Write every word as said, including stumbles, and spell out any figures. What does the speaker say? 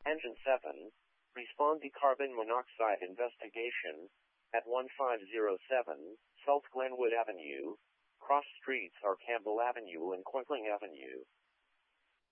Engine seven, respond to carbon monoxide investigation at one five zero seven South Glenwood Avenue. Cross streets are Campbell Avenue and Quinckling Avenue.